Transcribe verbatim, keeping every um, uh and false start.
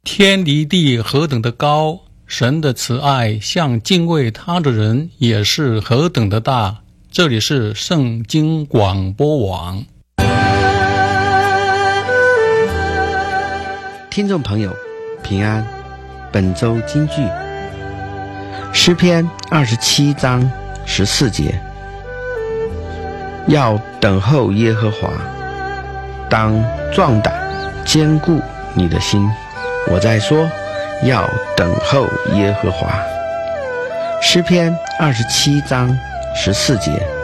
天离地何等的高，神的慈爱向敬畏他的人也是何等的大。这里是圣经广播网。 听众朋友平安，本周金句诗篇二十七章十四节，要等候耶和华，当壮胆，坚固你的心。我在说，要等候耶和华。诗篇二十七章十四节，